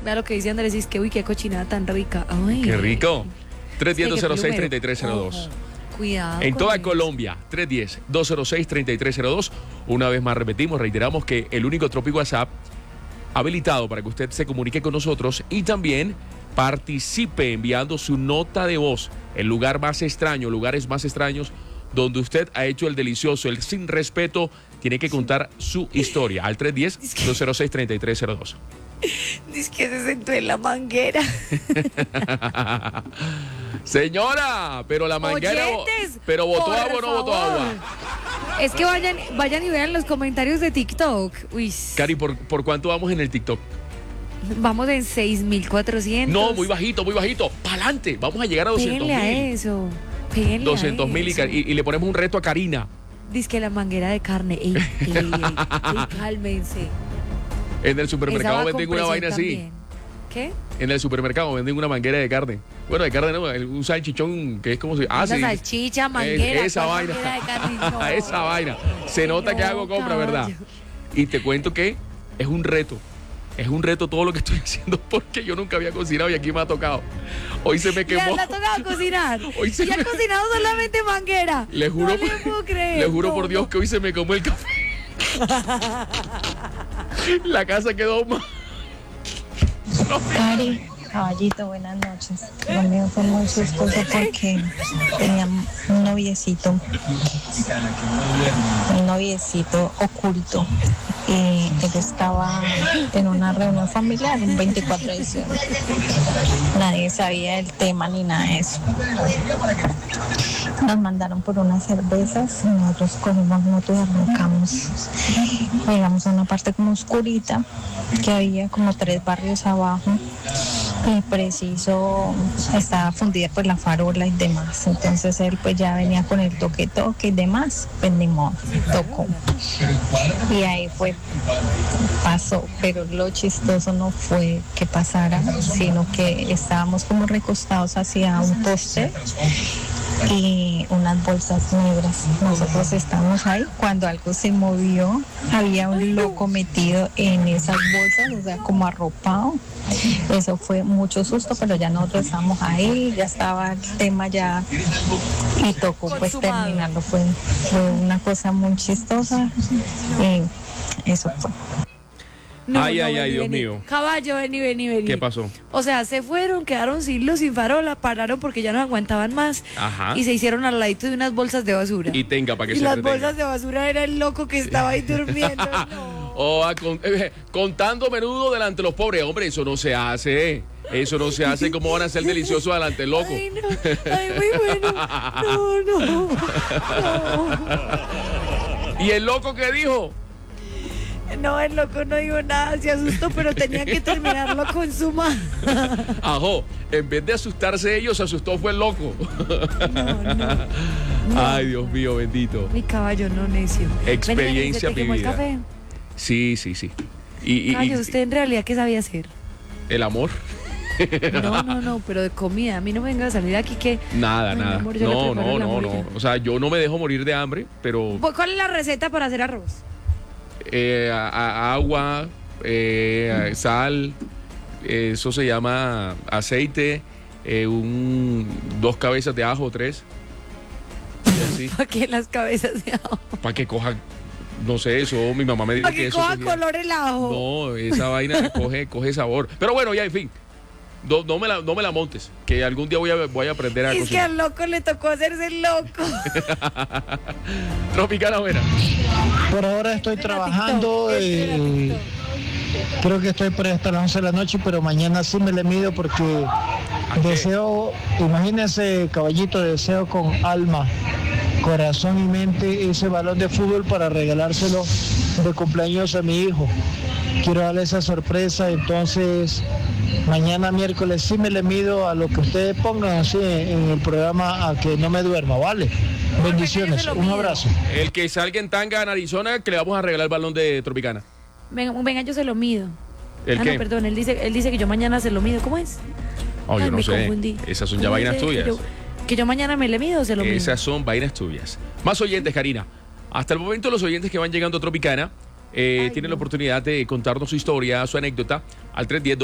Vea lo que dice Andrés, es que uy, qué cochinada tan rica. Ay, ¡Qué rico! es que qué 310-206-3302. Ojo, cuidado. En con toda eso. Colombia, 310-206-3302. Una vez más repetimos, reiteramos que el único Tropic WhatsApp habilitado para que usted se comunique con nosotros y también participe enviando su nota de voz. El lugar más extraño, lugares más extraños donde usted ha hecho el delicioso, el sin respeto, tiene que contar su historia al 310-206-3302. Dice que se sentó en la manguera. Señora, pero la manguera, Oyentes, pero ¿botó por agua o no botó favor. agua? Es que vayan y vean los comentarios de TikTok. Uy, Cari, ¿por cuánto vamos en el TikTok? vamos en 6.400. No, muy bajito, muy bajito. ¡Pa'lante! Vamos a llegar a 200.000. Péguenle a eso. Péguenle 200.000 y le ponemos un reto a Karina. Dice que la manguera de carne. Ey, cálmense. En el Esa supermercado va con venden una presión vaina así. también. ¿Qué? En el supermercado venden una manguera de carne. Bueno, de carne no, un salchichón que es como si... Una sí. salchicha, manguera. Esa ¿cuál vaina. manguera de carne? No. Esa vaina. Se nota que No, hago compra, caballo. ¿verdad? Y te cuento que es un reto. Es un reto todo lo que estoy haciendo porque yo nunca había cocinado y aquí me ha tocado. Hoy se me quemó. ¿Le ha tocado cocinar? Hoy se ¿Y ha me- cocinado solamente manguera? Le juro, No le puedo creer. le juro por no. Dios que hoy se me quemó el café. La casa quedó más. Cari, caballito, buenas noches. Lo mío fue muy chistoso porque tenía un noviecito oculto. Y él estaba en una reunión familiar, un 24 de diciembre. Nadie sabía el tema ni nada de eso. Nos mandaron por unas cervezas y nosotros cogimos moto y arrancamos. Llegamos a una parte como oscurita, que había como 3 barrios abajo. Y preciso estaba fundida por la farola y demás. Entonces él pues ya venía con el toque y demás. Pues ni modo, tocó. Y ahí pasó. Pero lo chistoso no fue que pasara, sino que estábamos como recostados hacia un poste y unas bolsas negras. Nosotros estábamos ahí cuando algo se movió. Había un loco metido en esas bolsas, o sea, como arropado. Eso fue mucho susto, pero ya nosotros estábamos ahí, ya estaba el tema ya y tocó pues Consumado. terminarlo. Fue una cosa muy chistosa y eso fue. Ay, vení, Dios vení. mío. Caballo, vení. ¿Qué pasó? O sea, se fueron, quedaron sin luz, sin farola, pararon porque ya no aguantaban más. Ajá. Y se hicieron al ladito de unas bolsas de basura. Y tenga para que Y se las entretenga. bolsas de basura era el loco que estaba ahí durmiendo. No. Contando menudo delante de los pobres. Hombre, eso no se hace. Eso no se hace. ¿Cómo van a ser deliciosos delante del loco? Ay, no. Ay, muy bueno. No. ¿Y el loco qué dijo? No, el loco no dijo nada, se asustó, pero tenía que terminarlo con su mano. Ajo, en vez de asustarse ellos, se asustó fue el loco. No. Ay, Dios mío, bendito. Mi caballo, no necio. Experiencia ¿Se te quemó el vivida. café? Sí. Y Caballo, ¿usted en realidad qué sabía hacer? el amor. No, pero de comida. A mí no me venga a salir aquí que... Nada, Ay, mi nada. amor, yo le preparo la No. morilla. O sea, yo no me dejo morir de hambre, pero ¿Cuál es la receta para hacer arroz? agua, sal, eso se llama aceite, 2 cabezas de ajo, 3. Y así, ¿Para qué las cabezas de ajo? para que coja, no sé, eso mi mamá me dijo ¿Para que que eso coja cogía- color el ajo? No, esa vaina coge sabor. Pero bueno, ya, en fin. No me la montes, que algún día voy a aprender a Es que cocinar. al loco le tocó hacerse el loco. Tropicana buena. Por ahora estoy trabajando, creo que estoy por ahí hasta las 11 de la noche, pero mañana sí me le mido porque qué? deseo, imagínense, caballito, deseo con alma, corazón y mente ese balón de fútbol para regalárselo de cumpleaños a mi hijo. Quiero darle esa sorpresa, entonces mañana miércoles sí me le mido a lo que ustedes pongan así en el programa, a que no me duerma, ¿vale? Bendiciones, se lo un mido. abrazo. El que salga en tanga en Arizona, que le vamos a regalar el balón de Tropicana. Venga, yo se lo mido. ¿El qué? No, perdón, él dice que yo mañana se lo mido. ¿Cómo es? Oh, yo Ay, no me sé. confundí. Esas son ya ¿Cómo vainas dice tuyas. Que yo mañana me le mido o se lo mido. Esas son vainas tuyas. Más oyentes, Karina. Hasta el momento los oyentes que van llegando a Tropicana tienen la oportunidad de contarnos su historia, su anécdota al 310